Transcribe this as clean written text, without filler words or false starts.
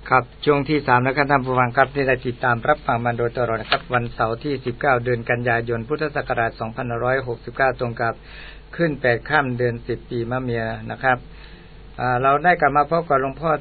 ครับช่วงที่3นะครับท่านผู้ฟังครับที่ได้ติดตามรับฟังมาโดยตลอดนะครับวันเสาร์ที่19เดือนกันยายนพุทธศักราช2569ตรงกับขึ้น8ค่ำเดือน10ปีมะเมียนะครับเราได้กลับมาพบกับหลวงพ่อ